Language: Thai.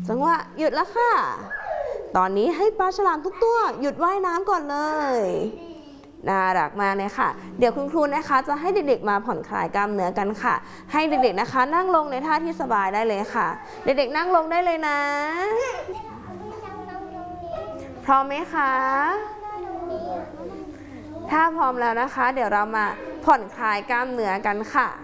จังหวะหยุดแล้วค่ะตอนนี้ให้ปลาฉลามทุกตัวหยุดว่ายน้ำก่อนเลยน่ารักมากเลยค่ะเดี๋ยวคุณครูนะคะจะให้เด็กๆมาผ่อนคลายกล้ามเนื้อกันค่ะให้เด็กๆนะคะนั่งลงในท่าที่สบายได้เลยค่ะเด็กๆนั่งลงได้เลยนะพร้อมไหมคะถ้าพร้อมแล้วนะคะเดี๋ยวเรามาผ่อนคลายกล้ามเนื้อกันค่ะ